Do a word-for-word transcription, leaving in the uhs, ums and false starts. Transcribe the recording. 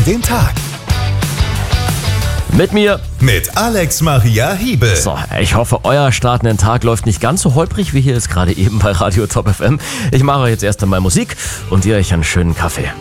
Den Tag. Mit mir. Mit Alex Maria Hiebel. So, ich hoffe, euer Start in den Tag läuft nicht ganz so holprig wie hier ist gerade eben bei Radio Top F M. Ich mache jetzt erst einmal Musik und ihr euch einen schönen Kaffee.